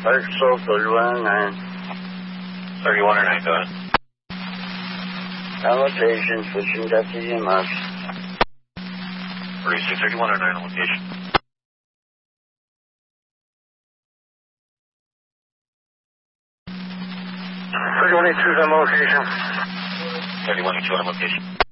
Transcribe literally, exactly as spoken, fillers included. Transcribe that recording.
Arkansas, thirty-one oh nine. thirty-one oh nine, go ahead. On location, switching deputy and Mark. thirty-six thirty-one oh nine on location. thirty-one eighty-two on location. thirty-one eighty-two on location.